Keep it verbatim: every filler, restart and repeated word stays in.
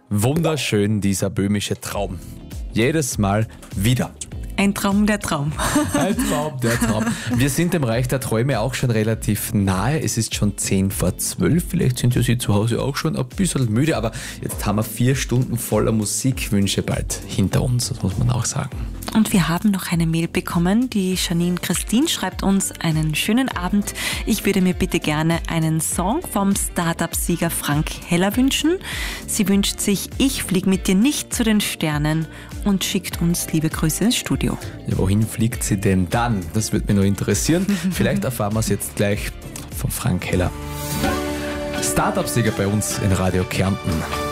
Wunderschön, dieser böhmische Traum. Jedes Mal wieder. Ein Traum, der Traum. Ein Traum, der Traum. Wir sind dem Reich der Träume auch schon relativ nahe. Es ist schon zehn vor zwölf. Vielleicht sind ja Sie zu Hause auch schon ein bisschen müde, aber jetzt haben wir vier Stunden voller Musikwünsche bald hinter uns, das muss man auch sagen. Und wir haben noch eine Mail bekommen. Die Janine Christine schreibt uns: einen schönen Abend. Ich würde mir bitte gerne einen Song vom Startup-Sieger Frank Heller wünschen. Sie wünscht sich Ich flieg mit dir nicht zu den Sternen und schickt uns liebe Grüße ins Studio. Ja, wohin fliegt sie denn dann? Das würde mich noch interessieren. Vielleicht erfahren wir es jetzt gleich von Frank Heller. Startup-Sieger bei uns in Radio Kärnten.